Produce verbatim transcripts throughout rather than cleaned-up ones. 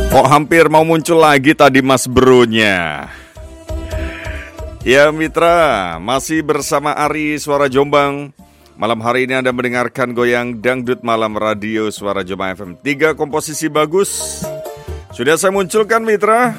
Kok hampir mau muncul lagi tadi Mas Bro-nya. Ya mitra, masih bersama Ari Suara Jombang. Malam hari ini Anda mendengarkan Goyang Dangdut Malam Radio Suara Jombang F M. Tiga komposisi bagus sudah saya munculkan mitra.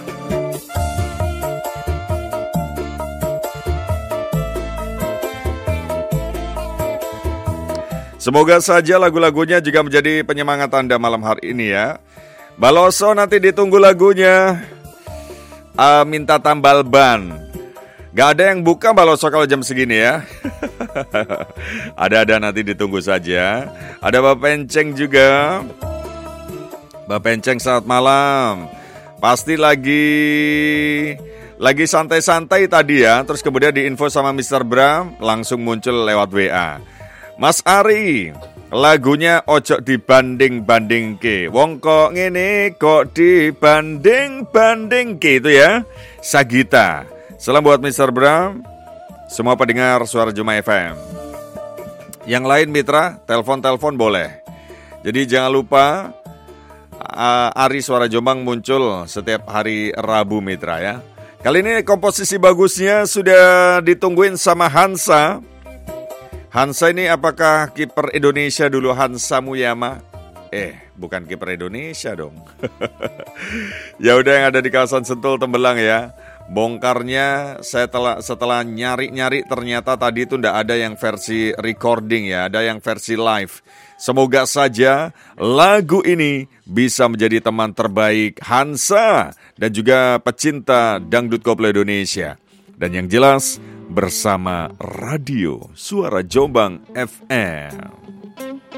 Semoga saja lagu-lagunya juga menjadi penyemangat Anda malam hari ini ya. Baloso nanti ditunggu lagunya. uh, Minta tambal ban. Gak ada yang buka Baloso kalau jam segini ya. Ada-ada nanti ditunggu saja. Ada Bapak Penceng juga. Bapak Penceng selamat malam. Pasti lagi Lagi santai-santai tadi ya. Terus kemudian diinfo sama mister Bram, langsung muncul lewat W A. Mas Ari, lagunya ojo dibanding-bandingke. Wong kok ngene kok dibanding-bandingke itu ya. Sagita. Salam buat mister Bram, semua pendengar Suara Jombang F M. Yang lain mitra, telepon-telepon boleh. Jadi jangan lupa uh, Ari Suara Jombang muncul setiap hari Rabu mitra ya. Kali ini komposisi bagusnya sudah ditungguin sama Hansa. Hansa ini apakah kiper Indonesia dulu, Hansa Muyama? Eh, bukan kiper Indonesia dong. Ya udah, yang ada di kawasan Sentul Tembelang ya. Bongkarnya saya telah, setelah nyari-nyari ternyata tadi itu ndak ada yang versi recording ya, ada yang versi live. Semoga saja lagu ini bisa menjadi teman terbaik Hansa dan juga pecinta dangdut koplo Indonesia. Dan yang jelas bersama Radio Suara Jombang F M.